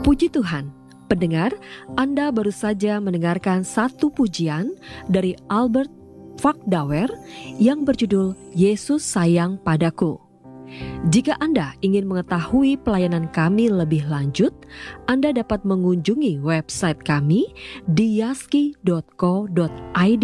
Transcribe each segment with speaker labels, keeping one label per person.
Speaker 1: Puji Tuhan, pendengar, Anda baru saja mendengarkan satu pujian dari Albert Fakdawer yang berjudul Yesus Sayang Padaku. Jika Anda ingin mengetahui pelayanan kami lebih lanjut, Anda dapat mengunjungi website kami di yaski.co.id.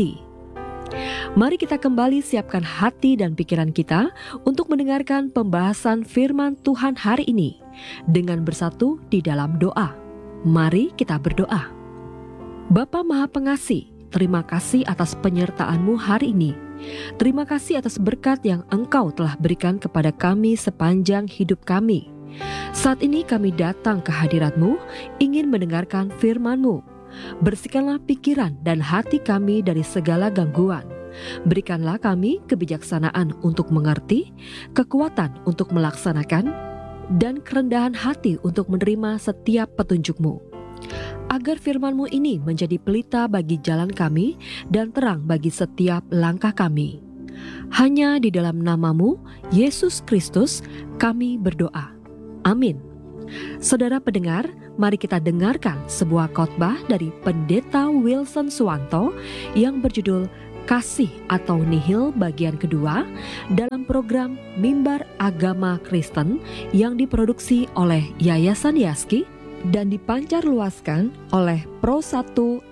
Speaker 1: Mari kita kembali siapkan hati dan pikiran kita untuk mendengarkan pembahasan firman Tuhan hari ini dengan bersatu di dalam doa. Mari kita berdoa. Bapa Maha Pengasih, terima kasih atas penyertaan-Mu hari ini. Terima kasih atas berkat yang Engkau telah berikan kepada kami sepanjang hidup kami. Saat ini kami datang ke hadirat-Mu, ingin mendengarkan firman-Mu. Bersihkanlah pikiran dan hati kami dari segala gangguan. Berikanlah kami kebijaksanaan untuk mengerti, kekuatan untuk melaksanakan, dan kerendahan hati untuk menerima setiap petunjuk-Mu. Agar firman-Mu ini menjadi pelita bagi jalan kami dan terang bagi setiap langkah kami. Hanya di dalam nama-Mu, Yesus Kristus, kami berdoa. Amin. Saudara pendengar, mari kita dengarkan sebuah khotbah dari Pendeta Wilson Suwanto yang berjudul Kasih atau Nihil bagian kedua dalam program Mimbar Agama Kristen yang diproduksi oleh Yayasan Yaski dan dipancarluaskan oleh Pro 1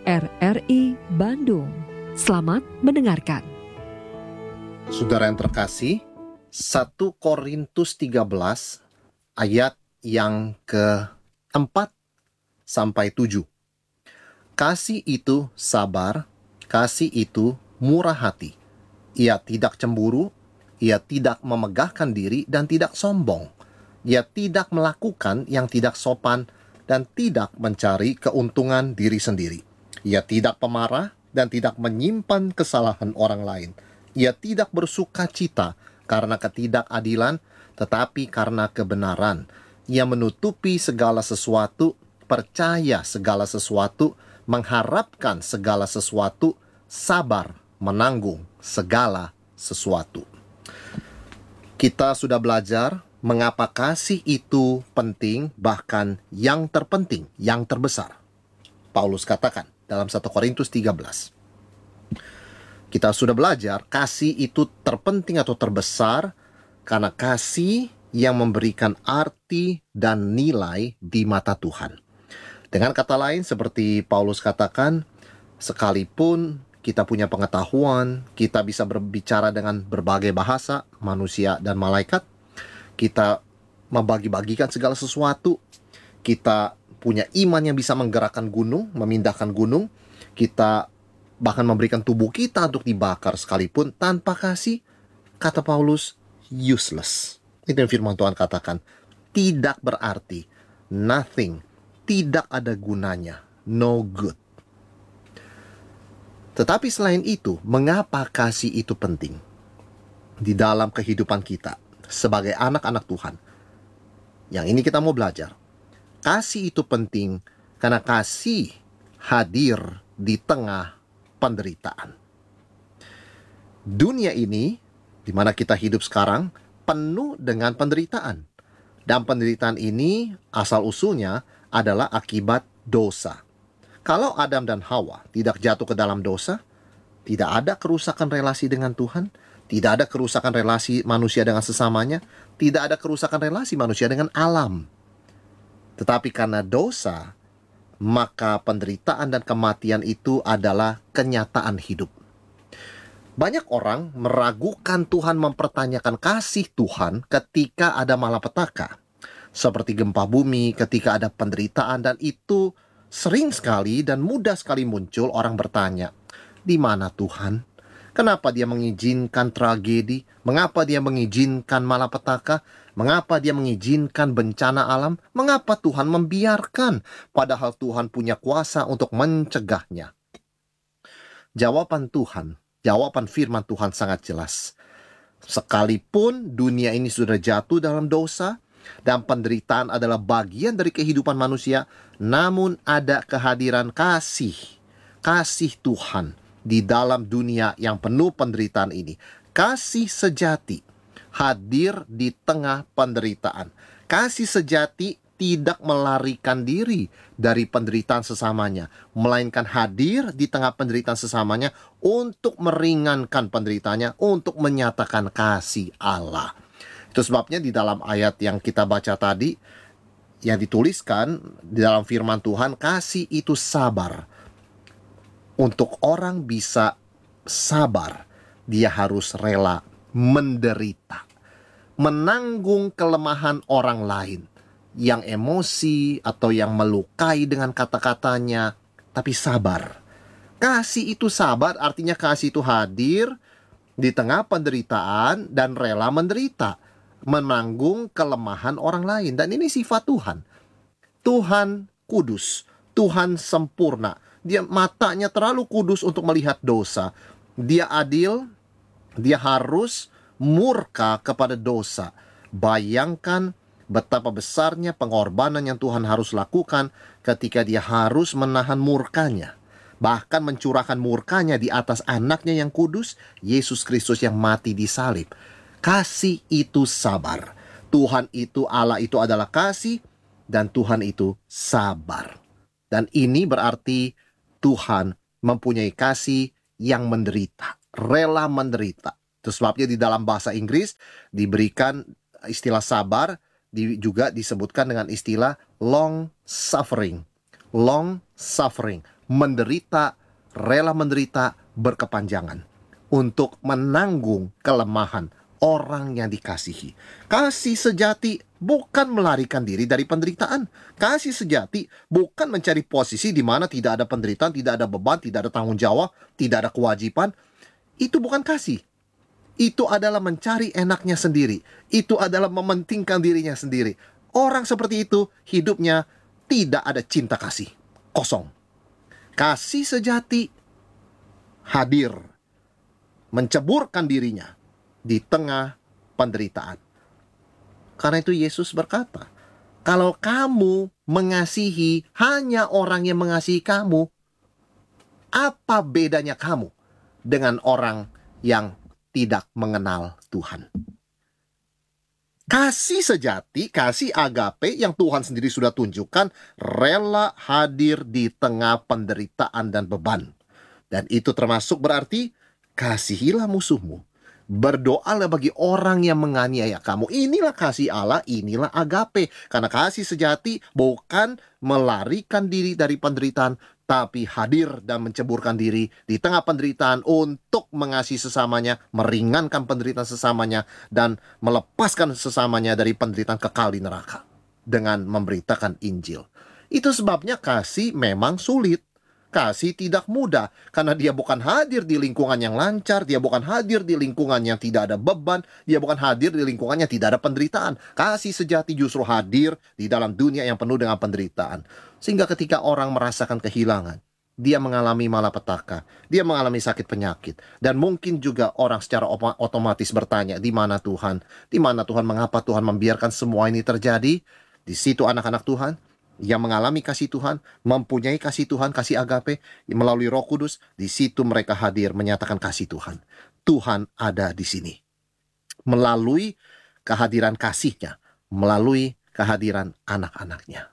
Speaker 1: RRI Bandung. Selamat mendengarkan.
Speaker 2: Saudara yang terkasih, 1 Korintus 13 ayat yang ke-4 sampai 7. Kasih itu sabar, kasih itu murah hati. Ia tidak cemburu, ia tidak memegahkan diri dan tidak sombong. Ia tidak melakukan yang tidak sopan dan tidak mencari keuntungan diri sendiri. Ia tidak pemarah dan tidak menyimpan kesalahan orang lain. Ia tidak bersuka cita karena ketidakadilan, tetapi karena kebenaran. Ia menutupi segala sesuatu, percaya segala sesuatu, mengharapkan segala sesuatu, sabar menanggung segala sesuatu. Kita sudah belajar mengapa kasih itu penting, bahkan yang terpenting, yang terbesar. Paulus katakan dalam 1 Korintus 13. Kita sudah belajar kasih itu terpenting atau terbesar karena kasih yang memberikan arti dan nilai di mata Tuhan. Dengan kata lain, seperti Paulus katakan, sekalipun kita punya pengetahuan, kita bisa berbicara dengan berbagai bahasa, manusia dan malaikat, kita membagi-bagikan segala sesuatu, kita punya iman yang bisa menggerakkan gunung, memindahkan gunung, kita bahkan memberikan tubuh kita untuk dibakar sekalipun, tanpa kasih, kata Paulus, useless. Itu yang firman Tuhan katakan, tidak berarti, nothing, tidak ada gunanya, no good. Tetapi selain itu, mengapa kasih itu penting di dalam kehidupan kita sebagai anak-anak Tuhan? Yang ini kita mau belajar. Kasih itu penting karena kasih hadir di tengah penderitaan. Dunia ini, di mana kita hidup sekarang, penuh dengan penderitaan. Dan penderitaan ini asal-usulnya adalah akibat dosa. Kalau Adam dan Hawa tidak jatuh ke dalam dosa, tidak ada kerusakan relasi dengan Tuhan, tidak ada kerusakan relasi manusia dengan sesamanya, tidak ada kerusakan relasi manusia dengan alam. Tetapi karena dosa, maka penderitaan dan kematian itu adalah kenyataan hidup. Banyak orang meragukan Tuhan, mempertanyakan kasih Tuhan ketika ada malapetaka. Seperti gempa bumi, ketika ada penderitaan, dan itu sering sekali dan mudah sekali muncul orang bertanya, di mana Tuhan? Kenapa dia mengizinkan tragedi? Mengapa dia mengizinkan malapetaka? Mengapa dia mengizinkan bencana alam? Mengapa Tuhan membiarkan? Padahal Tuhan punya kuasa untuk mencegahnya. Jawaban Tuhan, jawaban firman Tuhan sangat jelas. Sekalipun dunia ini sudah jatuh dalam dosa, dan penderitaan adalah bagian dari kehidupan manusia, namun ada kehadiran kasih Tuhan di dalam dunia yang penuh penderitaan ini. Kasih sejati hadir di tengah penderitaan. Kasih sejati tidak melarikan diri dari penderitaan sesamanya, melainkan hadir di tengah penderitaan sesamanya untuk meringankan penderitaannya, untuk menyatakan kasih Allah. Itu sebabnya di dalam ayat yang kita baca tadi, yang dituliskan di dalam firman Tuhan, kasih itu sabar. Untuk orang bisa sabar, dia harus rela menderita, menanggung kelemahan orang lain yang emosi atau yang melukai dengan kata-katanya, tapi sabar. Kasih itu sabar, artinya kasih itu hadir di tengah penderitaan dan rela menderita, menanggung kelemahan orang lain. Dan ini sifat Tuhan. Tuhan kudus, Tuhan sempurna. Dia matanya terlalu kudus untuk melihat dosa. Dia adil, dia harus murka kepada dosa. Bayangkan betapa besarnya pengorbanan yang Tuhan harus lakukan ketika dia harus menahan murkanya. Bahkan mencurahkan murkanya di atas anaknya yang kudus, Yesus Kristus yang mati di salib. Kasih itu sabar. Tuhan itu, Allah itu adalah kasih, dan Tuhan itu sabar. Dan ini berarti Tuhan mempunyai kasih yang menderita, rela menderita. Itu sebabnya di dalam bahasa Inggris diberikan istilah sabar, juga disebutkan dengan istilah long suffering. Long suffering, menderita, rela menderita berkepanjangan untuk menanggung kelemahan orang yang dikasihi. Kasih sejati bukan melarikan diri dari penderitaan. Kasih sejati bukan mencari posisi di mana tidak ada penderitaan, tidak ada beban, tidak ada tanggung jawab, tidak ada kewajiban. Itu bukan kasih. Itu adalah mencari enaknya sendiri. Itu adalah mementingkan dirinya sendiri. Orang seperti itu hidupnya tidak ada cinta kasih. Kosong. Kasih sejati hadir, menceburkan dirinya di tengah penderitaan. Karena itu Yesus berkata, kalau kamu mengasihi hanya orang yang mengasihi kamu, apa bedanya kamu dengan orang yang tidak mengenal Tuhan? Kasih sejati, kasih agape yang Tuhan sendiri sudah tunjukkan, rela hadir di tengah penderitaan dan beban. Dan itu termasuk berarti, kasihilah musuhmu. Berdoalah bagi orang yang menganiaya kamu. Inilah kasih Allah, inilah agape. Karena kasih sejati bukan melarikan diri dari penderitaan, tapi hadir dan menceburkan diri di tengah penderitaan untuk mengasihi sesamanya, meringankan penderitaan sesamanya, dan melepaskan sesamanya dari penderitaan kekal di neraka dengan memberitakan Injil. Itu sebabnya kasih memang sulit. Kasih tidak mudah, karena dia bukan hadir di lingkungan yang lancar, dia bukan hadir di lingkungan yang tidak ada beban, dia bukan hadir di lingkungan yang tidak ada penderitaan. Kasih sejati justru hadir di dalam dunia yang penuh dengan penderitaan. Sehingga ketika orang merasakan kehilangan, dia mengalami malapetaka, dia mengalami sakit penyakit, dan mungkin juga orang secara otomatis bertanya, di mana Tuhan? Di mana Tuhan? Mengapa Tuhan membiarkan semua ini terjadi? Di situ anak-anak Tuhan yang mengalami kasih Tuhan, mempunyai kasih Tuhan, kasih agape, melalui Roh Kudus, di situ mereka hadir menyatakan kasih Tuhan. Tuhan ada di sini. Melalui kehadiran kasih-Nya, melalui kehadiran anak-anak-Nya.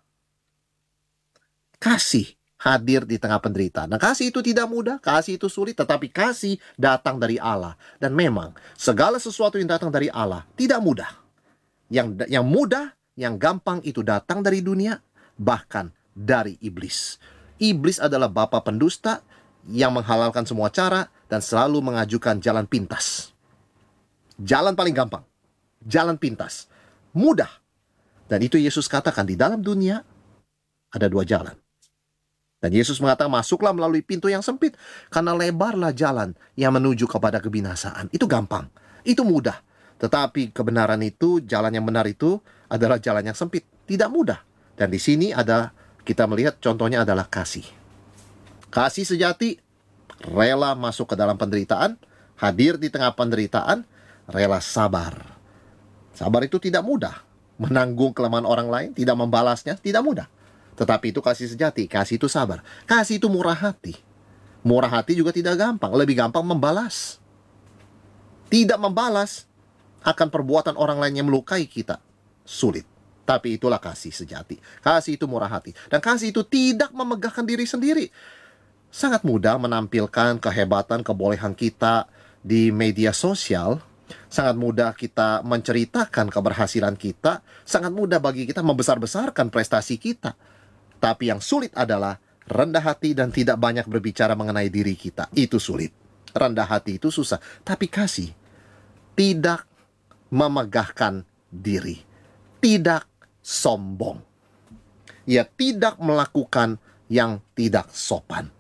Speaker 2: Kasih hadir di tengah penderitaan. Nah, kasih itu tidak mudah, kasih itu sulit, tetapi kasih datang dari Allah. Dan memang, segala sesuatu yang datang dari Allah tidak mudah. Yang mudah, yang gampang itu datang dari dunia, bahkan dari iblis. Iblis adalah bapa pendusta yang menghalalkan semua cara dan selalu mengajukan jalan pintas. Jalan paling gampang, jalan pintas, mudah. Dan itu Yesus katakan, di dalam dunia ada dua jalan. Dan Yesus mengatakan, masuklah melalui pintu yang sempit, karena lebarlah jalan yang menuju kepada kebinasaan. Itu gampang, itu mudah. Tetapi kebenaran itu, jalan yang benar itu adalah jalan yang sempit, tidak mudah. Dan di sini kita melihat contohnya adalah kasih. Kasih sejati, rela masuk ke dalam penderitaan, hadir di tengah penderitaan, rela sabar. Sabar itu tidak mudah. Menanggung kelemahan orang lain, tidak membalasnya, tidak mudah. Tetapi itu kasih sejati, kasih itu sabar. Kasih itu murah hati. Murah hati juga tidak gampang, lebih gampang membalas. Tidak membalas akan perbuatan orang lain yang melukai kita, sulit. Tapi itulah kasih sejati. Kasih itu murah hati. Dan kasih itu tidak memegahkan diri sendiri. Sangat mudah menampilkan kehebatan, kebolehan kita di media sosial. Sangat mudah kita menceritakan keberhasilan kita. Sangat mudah bagi kita membesar-besarkan prestasi kita. Tapi yang sulit adalah rendah hati dan tidak banyak berbicara mengenai diri kita. Itu sulit. Rendah hati itu susah. Tapi kasih tidak memegahkan diri. Tidak sombong. Ia tidak melakukan yang tidak sopan.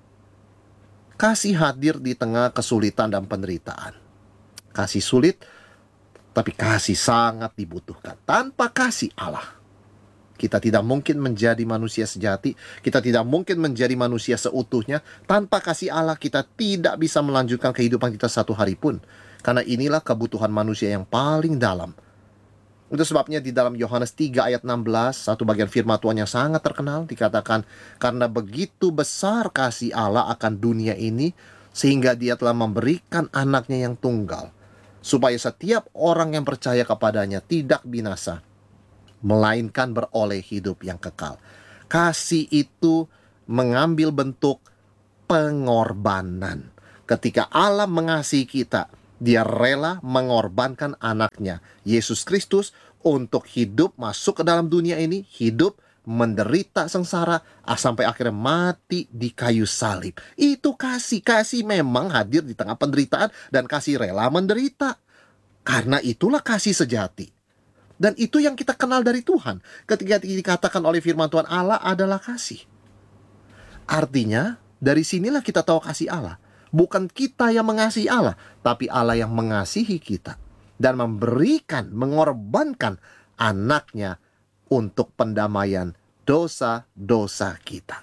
Speaker 2: Kasih hadir di tengah kesulitan dan penderitaan. Kasih sulit, tapi kasih sangat dibutuhkan. Tanpa kasih Allah, kita tidak mungkin menjadi manusia sejati. Kita tidak mungkin menjadi manusia seutuhnya. Tanpa kasih Allah, kita tidak bisa melanjutkan kehidupan kita satu hari pun. Karena inilah kebutuhan manusia yang paling dalam. Itu sebabnya di dalam Yohanes 3 ayat 16, satu bagian firman Tuhan yang sangat terkenal, dikatakan, karena begitu besar kasih Allah akan dunia ini, sehingga Dia telah memberikan anaknya yang tunggal, supaya setiap orang yang percaya kepadanya tidak binasa, melainkan beroleh hidup yang kekal. Kasih itu mengambil bentuk pengorbanan. Ketika Allah mengasihi kita, Dia rela mengorbankan anaknya, Yesus Kristus, untuk hidup masuk ke dalam dunia ini, hidup, menderita sengsara, sampai akhirnya mati di kayu salib. Itu kasih. Kasih memang hadir di tengah penderitaan, dan kasih rela menderita. Karena itulah kasih sejati. Dan itu yang kita kenal dari Tuhan. Ketika dikatakan oleh firman Tuhan, Allah adalah kasih. Artinya, dari sinilah kita tahu kasih Allah. Bukan kita yang mengasihi Allah, tapi Allah yang mengasihi kita dan memberikan, mengorbankan anaknya untuk pendamaian dosa-dosa kita.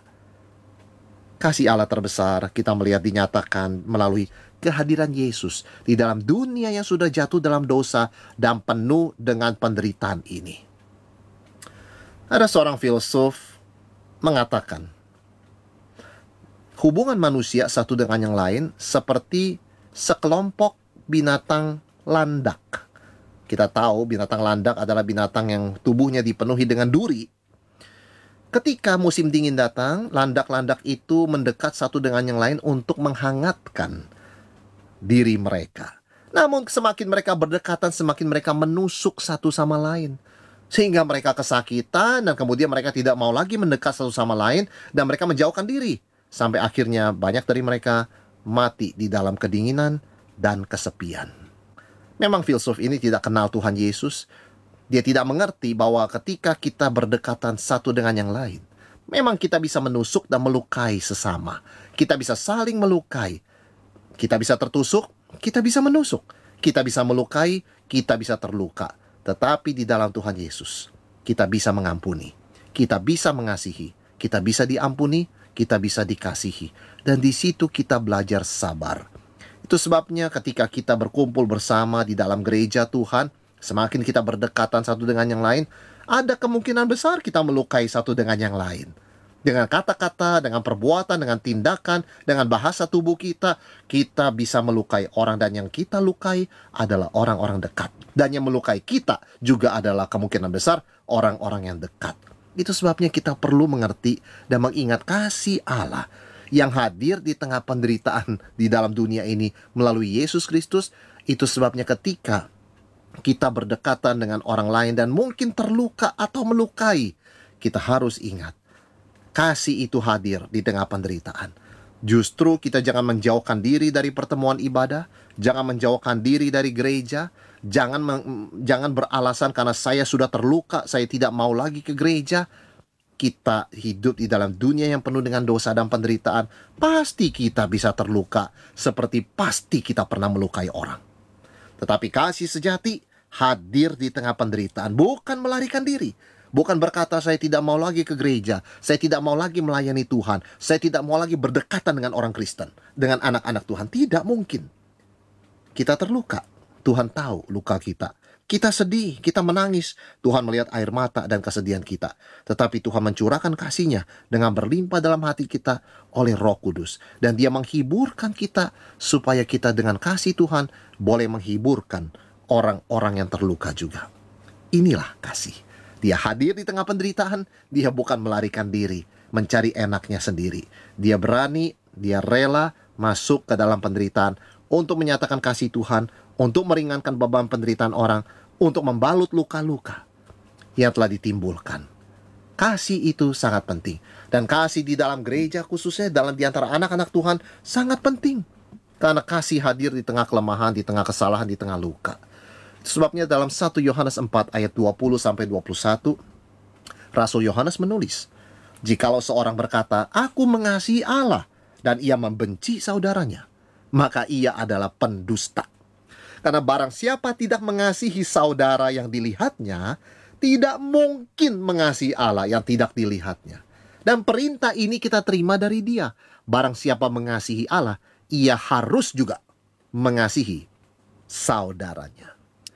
Speaker 2: Kasih Allah terbesar kita melihat dinyatakan melalui kehadiran Yesus di dalam dunia yang sudah jatuh dalam dosa dan penuh dengan penderitaan ini. Ada seorang filsuf mengatakan, hubungan manusia satu dengan yang lain seperti sekelompok binatang landak. Kita tahu binatang landak adalah binatang yang tubuhnya dipenuhi dengan duri. Ketika musim dingin datang, landak-landak itu mendekat satu dengan yang lain untuk menghangatkan diri mereka. Namun semakin mereka berdekatan, semakin mereka menusuk satu sama lain. Sehingga mereka kesakitan dan kemudian mereka tidak mau lagi mendekat satu sama lain dan mereka menjauhkan diri. Sampai akhirnya banyak dari mereka mati di dalam kedinginan dan kesepian. Memang filsuf ini tidak kenal Tuhan Yesus. Dia tidak mengerti bahwa ketika kita berdekatan satu dengan yang lain, memang kita bisa menusuk dan melukai sesama. Kita bisa saling melukai. Kita bisa tertusuk, kita bisa menusuk. Kita bisa melukai, kita bisa terluka. Tetapi di dalam Tuhan Yesus, kita bisa mengampuni. Kita bisa mengasihi. Kita bisa diampuni. Kita bisa dikasihi. Dan di situ kita belajar sabar. Itu sebabnya ketika kita berkumpul bersama di dalam gereja Tuhan, semakin kita berdekatan satu dengan yang lain, ada kemungkinan besar kita melukai satu dengan yang lain. Dengan kata-kata, dengan perbuatan, dengan tindakan, dengan bahasa tubuh kita, kita bisa melukai orang. Dan yang kita lukai adalah orang-orang dekat. Dan yang melukai kita juga adalah kemungkinan besar orang-orang yang dekat. Itu sebabnya kita perlu mengerti dan mengingat kasih Allah yang hadir di tengah penderitaan di dalam dunia ini melalui Yesus Kristus. Itu sebabnya ketika kita berdekatan dengan orang lain dan mungkin terluka atau melukai, kita harus ingat, kasih itu hadir di tengah penderitaan. Justru kita jangan menjauhkan diri dari pertemuan ibadah, jangan menjauhkan diri dari gereja, jangan beralasan karena saya sudah terluka, saya tidak mau lagi ke gereja. Kita hidup di dalam dunia yang penuh dengan dosa dan penderitaan. Pasti kita bisa terluka, seperti pasti kita pernah melukai orang. Tetapi kasih sejati hadir di tengah penderitaan, bukan melarikan diri. Bukan berkata saya tidak mau lagi ke gereja, saya tidak mau lagi melayani Tuhan, saya tidak mau lagi berdekatan dengan orang Kristen, dengan anak-anak Tuhan. Tidak mungkin. Kita terluka, Tuhan tahu luka kita. Kita sedih, kita menangis, Tuhan melihat air mata dan kesedihan kita. Tetapi Tuhan mencurahkan kasih-Nya dengan berlimpah dalam hati kita oleh Roh Kudus. Dan Dia menghiburkan kita supaya kita dengan kasih Tuhan boleh menghiburkan orang-orang yang terluka juga. Inilah kasih. Dia hadir di tengah penderitaan, dia bukan melarikan diri, mencari enaknya sendiri. Dia berani, dia rela masuk ke dalam penderitaan untuk menyatakan kasih Tuhan, untuk meringankan beban penderitaan orang, untuk membalut luka-luka yang telah ditimbulkan. Kasih itu sangat penting. Dan kasih di dalam gereja khususnya di antara anak-anak Tuhan sangat penting. Karena kasih hadir di tengah kelemahan, di tengah kesalahan, di tengah luka. Sebabnya dalam 1 Yohanes 4 ayat 20-21, Rasul Yohanes menulis, "Jikalau seorang berkata, 'Aku mengasihi Allah,' dan ia membenci saudaranya, maka ia adalah pendusta. Karena barang siapa tidak mengasihi saudara yang dilihatnya, tidak mungkin mengasihi Allah yang tidak dilihatnya. Dan perintah ini kita terima dari dia. Barang siapa mengasihi Allah, ia harus juga mengasihi saudaranya."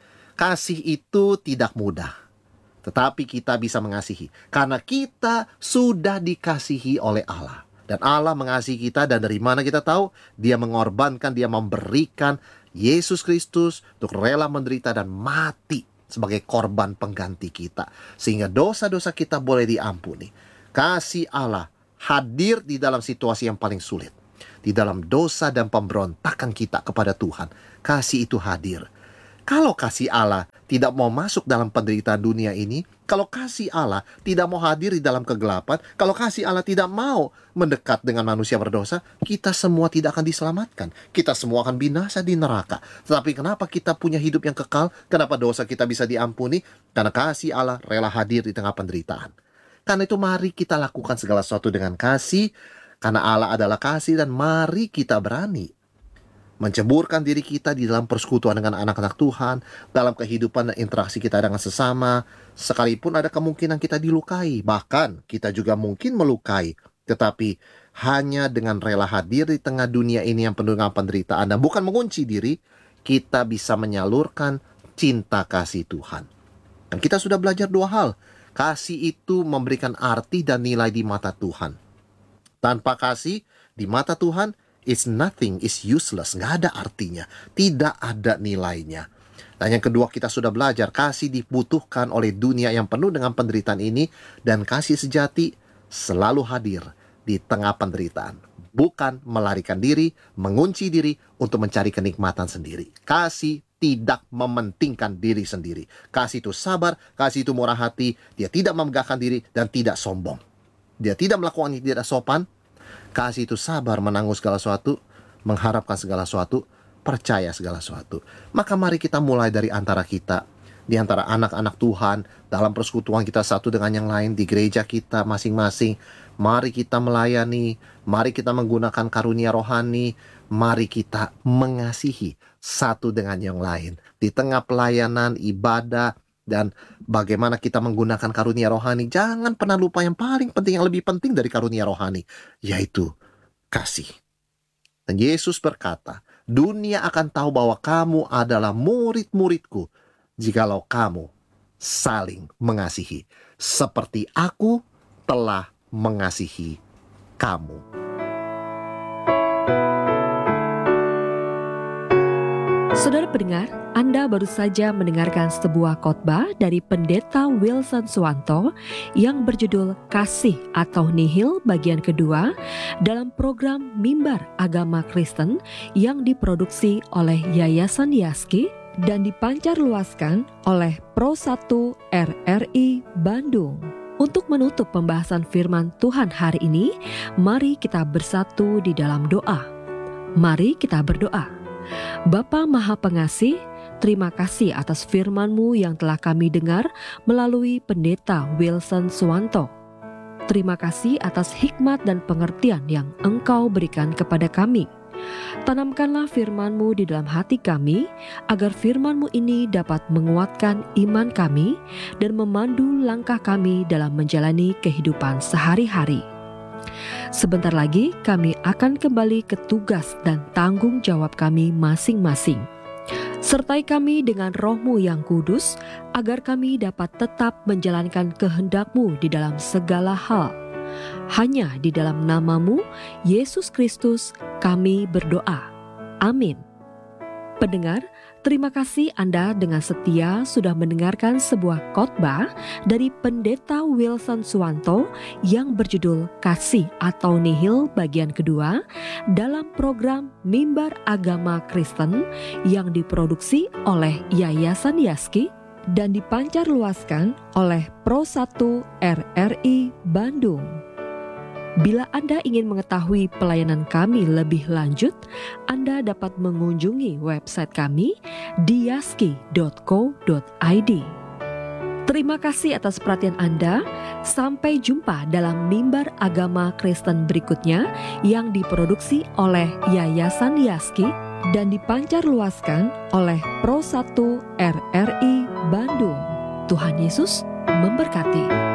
Speaker 2: Kasih itu tidak mudah, tetapi kita bisa mengasihi karena kita sudah dikasihi oleh Allah. Dan Allah mengasihi kita, dan dari mana kita tahu? Dia mengorbankan, dia memberikan Yesus Kristus untuk rela menderita dan mati sebagai korban pengganti kita, sehingga dosa-dosa kita boleh diampuni. Kasih Allah hadir di dalam situasi yang paling sulit, di dalam dosa dan pemberontakan kita kepada Tuhan. Kasih itu hadir. Kalau kasih Allah tidak mau masuk dalam penderitaan dunia ini, kalau kasih Allah tidak mau hadir di dalam kegelapan, kalau kasih Allah tidak mau mendekat dengan manusia berdosa, kita semua tidak akan diselamatkan. Kita semua akan binasa di neraka. Tetapi kenapa kita punya hidup yang kekal? Kenapa dosa kita bisa diampuni? Karena kasih Allah rela hadir di tengah penderitaan. Karena itu mari kita lakukan segala sesuatu dengan kasih, karena Allah adalah kasih, dan mari kita berani menceburkan diri kita di dalam persekutuan dengan anak-anak Tuhan, dalam kehidupan dan interaksi kita dengan sesama, sekalipun ada kemungkinan kita dilukai, bahkan kita juga mungkin melukai, tetapi hanya dengan rela hadir di tengah dunia ini yang penuh dengan penderitaan dan bukan mengunci diri, kita bisa menyalurkan cinta kasih Tuhan. Dan kita sudah belajar dua hal. Kasih itu memberikan arti dan nilai di mata Tuhan. Tanpa kasih di mata Tuhan, it's nothing, it's useless, nggak ada artinya, tidak ada nilainya. Dan yang kedua, kita sudah belajar kasih dibutuhkan oleh dunia yang penuh dengan penderitaan ini, dan kasih sejati selalu hadir di tengah penderitaan, bukan melarikan diri, mengunci diri untuk mencari kenikmatan sendiri. Kasih tidak mementingkan diri sendiri. Kasih itu sabar, kasih itu murah hati, dia tidak memegahkan diri dan tidak sombong. Dia tidak melakukan yang tidak sopan. Kasih itu sabar menanggung segala sesuatu, mengharapkan segala sesuatu, percaya segala sesuatu. Maka mari kita mulai dari antara kita, di antara anak-anak Tuhan, dalam persekutuan kita satu dengan yang lain, di gereja kita masing-masing. Mari kita melayani, mari kita menggunakan karunia rohani, mari kita mengasihi satu dengan yang lain. Di tengah pelayanan, ibadah, dan bagaimana kita menggunakan karunia rohani, jangan pernah lupa yang paling penting, yang lebih penting dari karunia rohani, yaitu kasih. Dan Yesus berkata, dunia akan tahu bahwa kamu adalah murid-muridku jikalau kamu saling mengasihi, seperti aku telah mengasihi kamu.
Speaker 1: Saudara pendengar, Anda baru saja mendengarkan sebuah khotbah dari Pendeta Wilson Suwanto yang berjudul Kasih atau Nihil bagian kedua dalam program Mimbar Agama Kristen yang diproduksi oleh Yayasan Yaski dan dipancarluaskan oleh Pro 1 RRI Bandung. Untuk menutup pembahasan firman Tuhan hari ini, mari kita bersatu di dalam doa. Mari kita berdoa. Bapa Maha Pengasih, terima kasih atas firman-Mu yang telah kami dengar melalui Pendeta Wilson Suwanto. Terima kasih atas hikmat dan pengertian yang Engkau berikan kepada kami. Tanamkanlah firman-Mu di dalam hati kami, agar firman-Mu ini dapat menguatkan iman kami dan memandu langkah kami dalam menjalani kehidupan sehari-hari. Sebentar lagi kami akan kembali ke tugas dan tanggung jawab kami masing-masing. Sertai kami dengan Roh-Mu yang kudus, agar kami dapat tetap menjalankan kehendak-Mu di dalam segala hal. Hanya di dalam nama-Mu, Yesus Kristus, kami berdoa. Amin. Pendengar, Terima kasih Anda dengan setia sudah mendengarkan sebuah khotbah dari Pendeta Wilson Suwanto yang berjudul Kasih atau Nihil bagian kedua dalam program Mimbar Agama Kristen yang diproduksi oleh Yayasan Yaski dan dipancarluaskan oleh Pro 1 RRI Bandung. Bila Anda ingin mengetahui pelayanan kami lebih lanjut, Anda dapat mengunjungi website kami di yaski.co.id. Terima kasih atas perhatian Anda. Sampai jumpa dalam Mimbar Agama Kristen berikutnya yang diproduksi oleh Yayasan Yaski dan dipancarluaskan oleh Pro 1 RRI Bandung. Tuhan Yesus memberkati.